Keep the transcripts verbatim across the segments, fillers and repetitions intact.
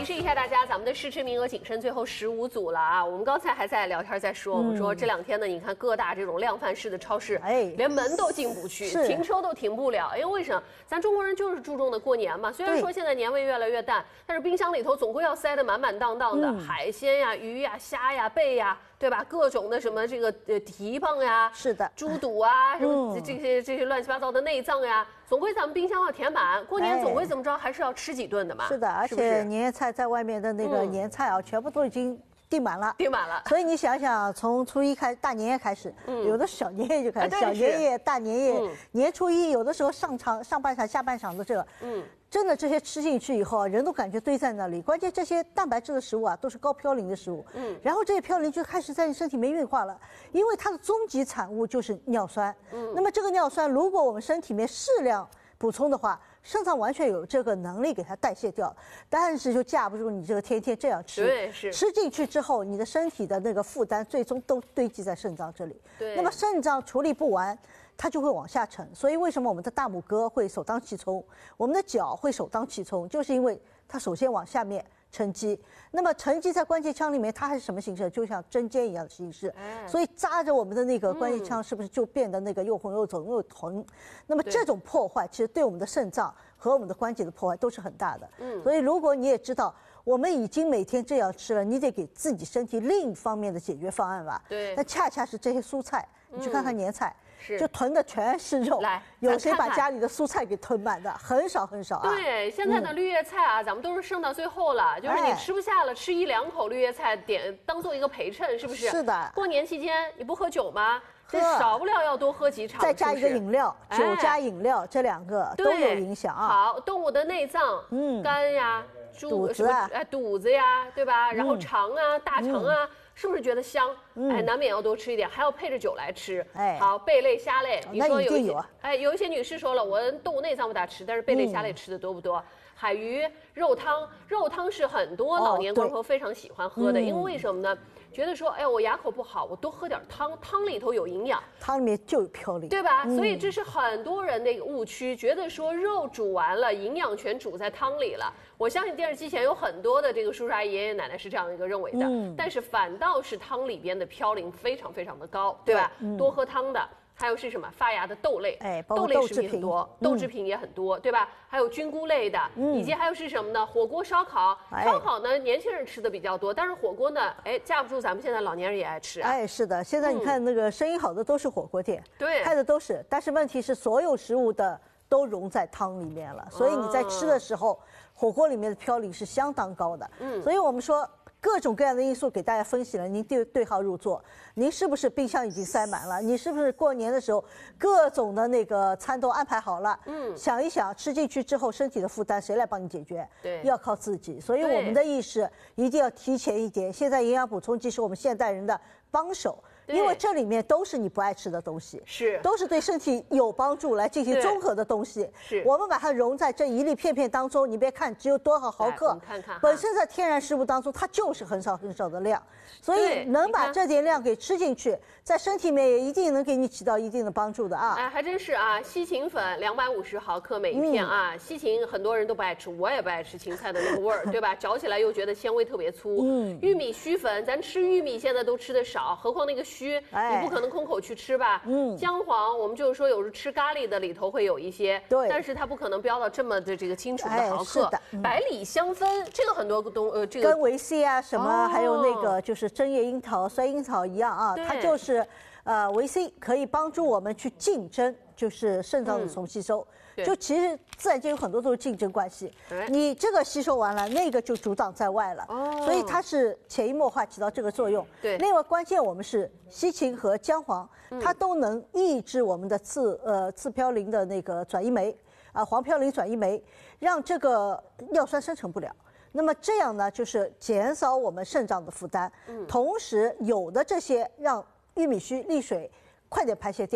提示一下大家，咱们的试吃名额仅剩最后十五组了啊！我们刚才还在聊天，在说，我们说这两天呢，你看各大这种量贩式的超市，哎，连门都进不去，停车都停不了。因为为什么？咱中国人就是注重的过年嘛。虽然说现在年味越来越淡，但是冰箱里头总归要塞得满满当当的，海鲜呀、鱼呀、虾呀、贝呀。 对吧？各种的什么这个呃蹄膀呀， 是的， 猪肚啊，什么这些这些乱七八糟的内脏呀，总归咱们冰箱要填满。过年总归怎么着，还是要吃几顿的嘛。 是的，而且年夜菜在外面的那个年菜啊，全部都已经订满了， 订满了。 所以你想想，从初一开大年夜开始，有的小年夜就开始，小年夜、大年夜、年初一，有的时候上场上半场、下半场的这个，嗯。 真的，这些吃进去以后啊，人都感觉堆在那里。关键这些蛋白质的食物啊，都是高嘌呤的食物。嗯，然后这些嘌呤就开始在你身体里面运化了，因为它的终极产物就是尿酸。嗯，那么这个尿酸，如果我们身体里面适量补充的话，肾脏完全有这个能力给它代谢掉，但是就架不住你这个天天这样吃。 对，是吃进去之后，你的身体的那个负担最终都堆积在肾脏这里。 对， 那么肾脏处理不完。 它就会往下沉，所以为什么我们的大拇哥会首当其冲，我们的脚会首当其冲，就是因为它首先往下面沉积。那么沉积在关节腔里面，它还是什么形式？就像针尖一样的形式。所以扎着我们的那个关节腔，是不是就变得那个又红又肿又疼？那么这种破坏，其实对我们的肾脏和我们的关节的破坏都是很大的。嗯，所以如果你也知道。 我们已经每天这样吃了，你得给自己身体另一方面的解决方案吧。 对， 那恰恰是这些蔬菜，你去看看年菜， 是就囤的全是肉。 来， 有谁把家里的蔬菜给囤满的？很少很少啊。 对，现在的绿叶菜啊，咱们都是剩到最后了，就是你吃不下了，吃一两口绿叶菜，点当做一个陪衬，是不是？ 是的。 过年期间你不喝酒吗？ 这少不了要多喝几场， 再加一个饮料，酒加饮料，这两个都有影响啊。 好，动物的内脏，嗯，肝呀、 肚子啊， 哎，肚子呀，对吧？然后肠啊、大肠啊，是不是觉得香？哎，难免要多吃一点，还要配着酒来吃。哎，好，贝类、虾类，你说有一些，哎，有一些女士说了，我动物内脏不大吃，但是贝类、虾类吃的多不多？海鱼、肉汤，肉汤是很多老年观众非常喜欢喝的，因为为什么呢？ 觉得说，哎呀，我牙口不好，我多喝点汤，汤里头有营养， 汤里面就有嘌呤， 对吧？嗯、所以这是很多人的一个误区，觉得说肉煮完了，营养全煮在汤里了。我相信电视机前有很多的这个叔叔阿姨、爷爷奶奶是这样一个认为的，嗯、但是反倒是汤里边的嘌呤非常非常的高，对吧？嗯、多喝汤的。 还有是什么发芽的豆类，哎，豆类食品很多，豆制品也很多，对吧？还有菌菇类的，以及还有是什么呢？火锅、烧烤，烧烤呢，年轻人吃的比较多，但是火锅呢，哎，架不住咱们现在老年人也爱吃啊。 哎，是的，现在你看那个生意好的都是火锅店， 对， 开的都是，但是问题是所有食物的都溶在汤里面了，所以你在吃的时候，火锅里面的嘌呤是相当高的。嗯，所以我们说。 各种各样的因素给大家分析了，您对对号入座。您是不是冰箱已经塞满了？你是不是过年的时候各种的那个餐都安排好了？嗯，想一想，吃进去之后身体的负担谁来帮你解决？ 对， 要靠自己。所以我们的意识一定要提前一点。现在营养补充剂是我们现代人的帮手。 因为这里面都是你不爱吃的东西， 是都是对身体有帮助来进行综合的东西。 是， 我们把它融在这一粒片片当中。你别看只有多少毫克， 看看本身在天然食物当中它就是很少很少的量，所以能把这点量给吃进去，在身体里面也一定能给你起到一定的帮助的啊。 哎，还真是啊，西芹粉两百五十毫克每一片啊，嗯、西芹很多人都不爱吃，我也不爱吃芹菜的那个味儿，对吧？嚼起来又觉得纤维特别粗。嗯，玉米须粉，咱吃玉米现在都吃的少，何况那个须，哎、你不可能空口去吃吧？嗯，姜黄我们就是说，有时候吃咖喱的里头会有一些， 对， 但是它不可能标到这么的这个清楚的毫克。哎、 是的， 嗯、百里香酚这个很多东呃这个跟维 C 啊什么，哦、还有那个就是针叶樱桃、酸樱桃一样啊，它就是呃维 C 可以帮助我们去竞争，就是肾脏的重吸收。嗯、就其实自然界有很多都是竞争关系，你这个吸收完了，那个就阻挡在外了，哦、所以它是潜移默化起到这个作用。 对， 另外关键我们是西芹和姜黄，它都能抑制我们的次呃次嘌呤的那个转移酶啊、呃、黄嘌呤转移酶，让这个尿酸生成不了。那么这样呢，就是减少我们肾脏的负担，嗯、同时有的这些让玉米须沥水快点排泄掉。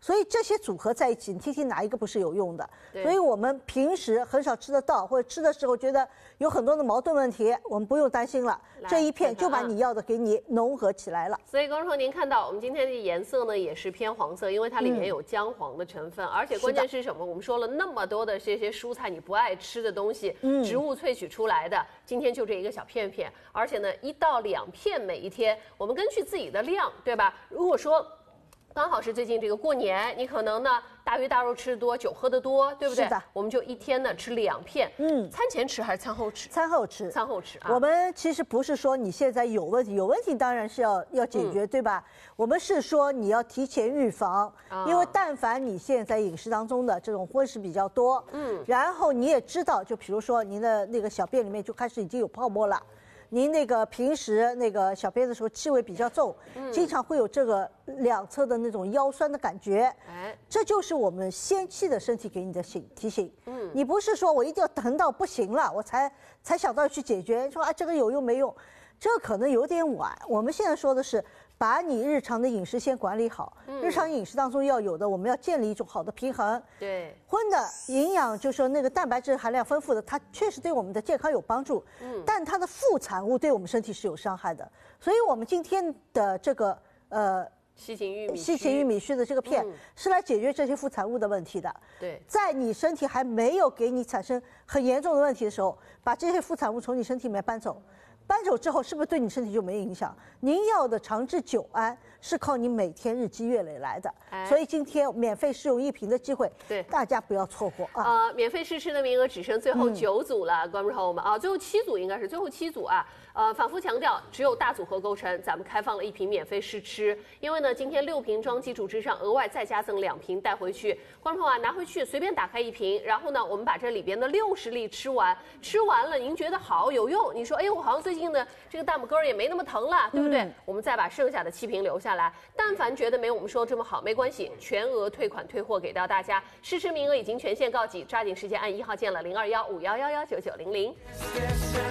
所以这些组合在一起，你听听哪一个不是有用的？所以我们平时很少吃得到，或者吃的时候觉得有很多的矛盾问题，我们不用担心了，这一片就把你要的给你浓合起来了。 所以观众朋友，您看到我们今天的颜色呢，也是偏黄色，因为它里面有姜黄的成分，嗯、而且关键是什么？我们说了那么多的这些蔬菜你不爱吃的东西，嗯、植物萃取出来的，今天就这一个小片片，而且呢，一到两片每一天，我们根据自己的量，对吧？如果说刚好是最近这个过年，你可能呢大鱼大肉吃的多，酒喝的多，对不对？ 是的， 我们就一天呢吃两片。嗯，餐前吃还是餐后吃？ 餐后吃， 餐后吃啊。 我们其实不是说你现在有问题，有问题当然是要要解决，嗯、对吧？我们是说你要提前预防，啊、因为但凡你现在饮食当中的这种荤食比较多，嗯，然后你也知道，就比如说您的那个小便里面就开始已经有泡沫了。您那个平时那个小便的时候气味比较重，嗯、经常会有这个两侧的那种腰酸的感觉，哎，这就是我们先期的身体给你的醒提醒。嗯，你不是说我一定要等到不行了我才才想到去解决，说啊这个有用没用，这个可能有点晚。我们现在说的是把你日常的饮食先管理好，嗯、日常饮食当中要有的，我们要建立一种好的平衡。 对， 荤的营养就是说那个蛋白质含量丰富的，它确实对我们的健康有帮助，嗯，但它的副产物对我们身体是有伤害的。所以我们今天的这个呃西芹玉米西芹玉米须的这个片、嗯、是来解决这些副产物的问题的。 对， 在你身体还没有给你产生很严重的问题的时候，把这些副产物从你身体里面搬走。搬走之后，是不是对你身体就没影响？您要的长治久安是靠你每天日积月累来的，哎、所以今天免费试用一瓶的机会，对大家不要错过啊！ 呃，免费试吃的名额只剩最后九组了，嗯、观众朋友们啊，最后七组应该是最后七组啊。呃，反复强调，只有大组合构成，咱们开放了一瓶免费试吃，因为呢，今天六瓶装基础之上，额外再加赠两瓶带回去。观众朋友啊，拿回去随便打开一瓶，然后呢，我们把这里边的六十粒吃完，吃完了您觉得好有用，你说哎，我好像最近的这个大拇哥也没那么疼了，对不对？嗯、我们再把剩下的七瓶留下来。但凡觉得没我们说这么好，没关系，全额退款退货给到大家。试吃名额已经全线告急，抓紧时间按一号键了，零二幺五幺幺幺九九零零。